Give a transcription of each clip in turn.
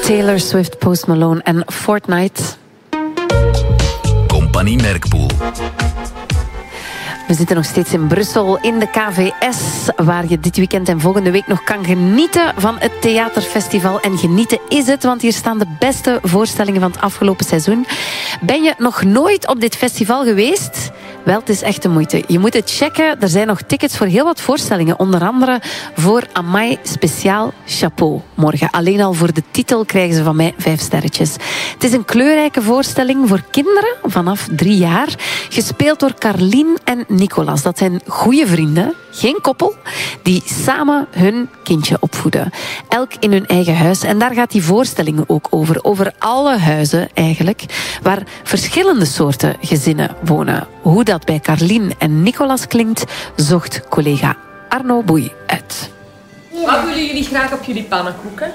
Taylor Swift, Post Malone en Fortnite. Compagnie Merkpoel. We zitten nog steeds in Brussel, in de KVS, waar je dit weekend en volgende week nog kan genieten van het theaterfestival. En genieten is het, want hier staan de beste voorstellingen van het afgelopen seizoen. Ben je nog nooit op dit festival geweest? Wel, het is echt de moeite. Je moet het checken. Er zijn nog tickets voor heel wat voorstellingen. Onder andere voor Amai Speciaal Chapeau. Morgen. Alleen al voor de titel krijgen ze van mij 5 sterretjes. Het is een kleurrijke voorstelling voor kinderen vanaf 3 jaar. Gespeeld door Carlien en Nicolas. Dat zijn goede vrienden, geen koppel, die samen hun kindje opvoeden. Elk in hun eigen huis. En daar gaat die voorstelling ook over. Over alle huizen eigenlijk, waar verschillende soorten gezinnen wonen. Hoe dat bij Carlien en Nicolas klinkt, zocht collega Arno Boei uit. Wat willen jullie graag op jullie pannenkoeken?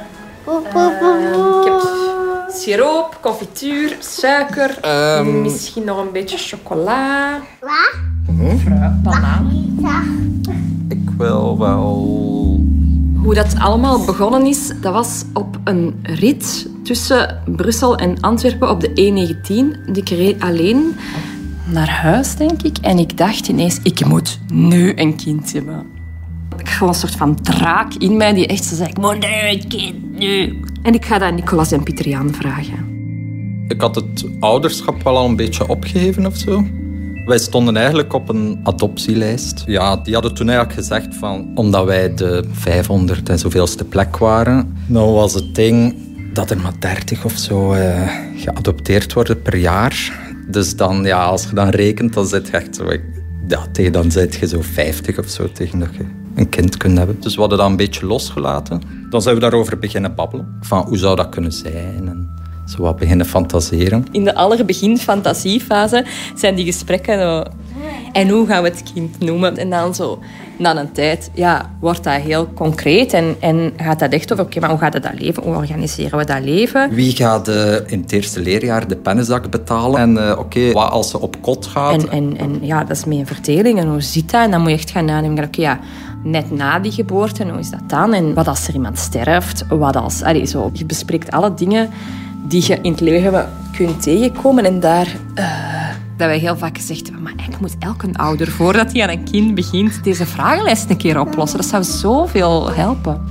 Ik heb siroop, confituur, suiker, misschien nog een beetje chocola. Wat? Fruit, banaan. Ik wil wel... Hoe dat allemaal begonnen is, dat was op een rit tussen Brussel en Antwerpen op de E19. Ik reed alleen naar huis, denk ik. En ik dacht ineens, ik moet nu een kind hebben. Ik had gewoon een soort van draak in mij die echt zo zei, ik moet nu een kind, nu. En ik ga dat aan Nicolas en Pieter-Jan vragen. Ik had het ouderschap wel al een beetje opgegeven of zo. Wij stonden eigenlijk op een adoptielijst. Ja, die hadden toen eigenlijk gezegd van... Omdat wij de 500 en zoveelste plek waren... Dan was het ding dat er maar 30 of zo geadopteerd worden per jaar. Dus dan, ja, als je dan rekent, dan zit je echt zo... Ja, tegen dan zit je zo 50 of zo, tegen dat je een kind kunt hebben. Dus we hadden dat een beetje losgelaten. Dan zijn we daarover beginnen babbelen. Van hoe zou dat kunnen zijn en... Zo wat beginnen fantaseren. In de allerbegin-fantasiefase zijn die gesprekken zo... En hoe gaan we het kind noemen? En dan zo, na een tijd, ja, wordt dat heel concreet. En gaat dat echt over, oké, maar hoe gaat dat leven? Hoe organiseren we dat leven? Wie gaat in het eerste leerjaar de pennenzak betalen? En wat als ze op kot gaat? En ja, dat is met een verdeling. En hoe zit dat? En dan moet je echt gaan nadenken, oké, ja, net na die geboorte, en hoe is dat dan? En wat als er iemand sterft? Wat als... Zo, je bespreekt alle dingen die je in het leven kunt tegenkomen. En daar... dat wij heel vaak gezegd hebben, maar eigenlijk moet elke ouder, voordat hij aan een kind begint, deze vragenlijst een keer oplossen. Dat zou zoveel helpen.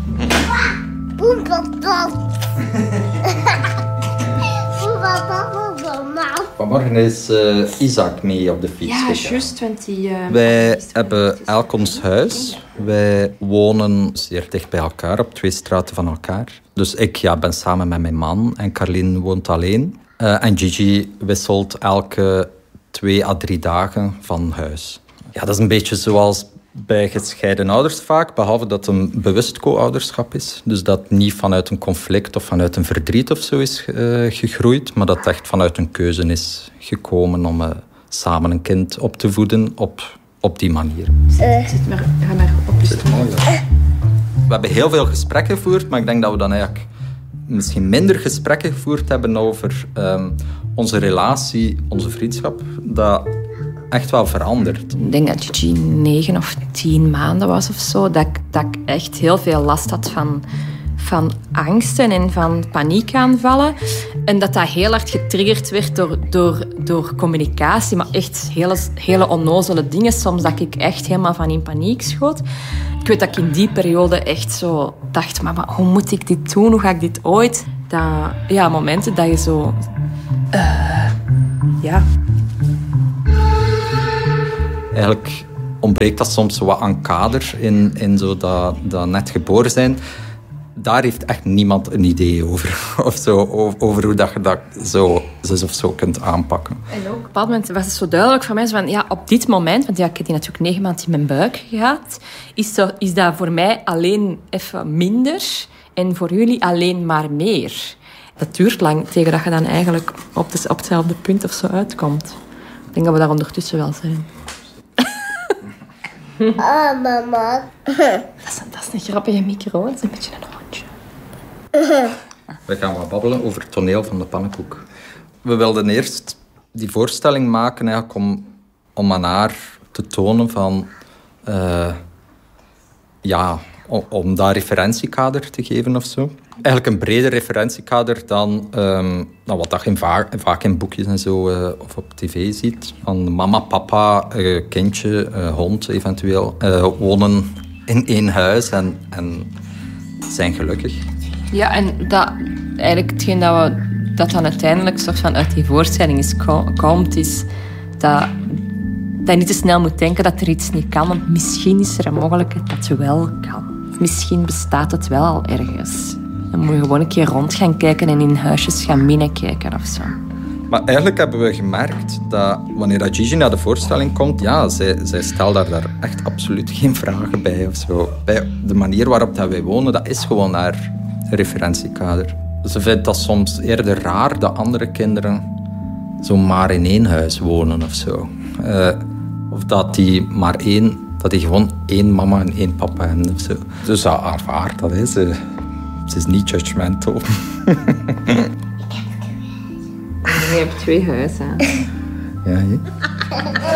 Vanmorgen is Isaac mee op de fiets gegaan. Ja, juist. Wij hebben elk ons huis. Wij wonen zeer dicht bij elkaar, op 2 straten van elkaar. Dus ik ben samen met mijn man en Carlien woont alleen. En Gigi wisselt elke 2 à 3 dagen van huis. Ja, dat is een beetje zoals bij gescheiden ouders vaak, behalve dat het een bewust co-ouderschap is. Dus dat niet vanuit een conflict of vanuit een verdriet of zo is gegroeid, maar dat het echt vanuit een keuze is gekomen om samen een kind op te voeden op die manier. Ga maar op je stoel. We hebben heel veel gesprekken gevoerd, maar ik denk dat we dan eigenlijk misschien minder gesprekken gevoerd hebben over onze relatie, onze vriendschap, dat echt wel verandert. Ik denk dat Gigi 9 of 10 maanden was of zo, dat ik echt heel veel last had van angsten en van paniekaanvallen. En dat heel hard getriggerd werd door communicatie, maar echt hele onnozele dingen. Soms dat ik echt helemaal van in paniek schoot. Ik weet dat ik in die periode echt zo dacht, maar hoe moet ik dit doen? Hoe ga ik dit ooit? Momenten dat je zo... Eigenlijk ontbreekt dat soms wat aan kader in zo dat net geboren zijn. Daar heeft echt niemand een idee over. Of zo, over hoe dat je dat zo of zo kunt aanpakken. En ook op een bepaald moment was het zo duidelijk voor mij, van, op dit moment, want ik heb die natuurlijk 9 maanden in mijn buik gehad, is dat voor mij alleen even minder en voor jullie alleen maar meer. Dat duurt lang tegen dat je dan eigenlijk op hetzelfde punt of zo uitkomt. Ik denk dat we daar ondertussen wel zijn. Mama. Dat is een grappige micro, dat is een beetje een hondje. We gaan wat babbelen over het toneel van de pannenkoek. We wilden eerst die voorstelling maken eigenlijk om aan haar te tonen van... om dat referentiekader te geven of zo. Eigenlijk een breder referentiekader dan wat dat je vaak in boekjes en zo of op tv ziet. Van mama, papa, kindje, hond eventueel wonen in één huis en zijn gelukkig. Ja, en dat eigenlijk hetgeen dat dan uiteindelijk soort van uit die voorstelling komt, is dat je niet te snel moet denken dat er iets niet kan. Want misschien is er een mogelijkheid dat het wel kan. Of misschien bestaat het wel al ergens. Dan moet je gewoon een keer rond gaan kijken en in huisjes gaan binnenkijken of zo. Maar eigenlijk hebben we gemerkt dat wanneer dat Gigi naar de voorstelling komt, ja, zij stelt daar echt absoluut geen vragen bij of zo. Bij de manier waarop dat wij wonen, dat is gewoon haar referentiekader. Ze vindt dat soms eerder raar dat andere kinderen zo maar in één huis wonen of zo. Of dat die gewoon één mama en één papa hebben of zo. Dus dat aanvaardt dat is. Ze is niet judgmental. Je hebt 2 huizen. Ja,